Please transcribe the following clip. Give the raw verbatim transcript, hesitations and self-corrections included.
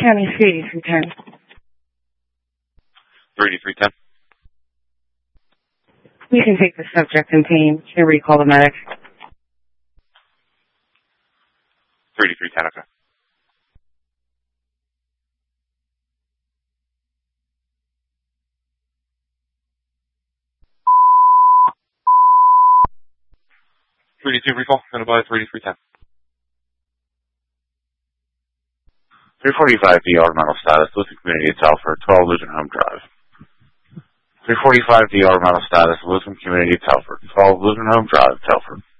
County three eighty-three ten. three eighty-three ten. You can take the subject in pain and recall the medic. three eighty-three ten, okay. three eighty-two recall, gonna buy three eighty-three ten. three forty-five D R mental status, Lutheran Community at Telford, twelve Lutheran Home Drive. three forty-five D R mental status, Lutheran Community at Telford, twelve Lutheran Home Drive, Telford.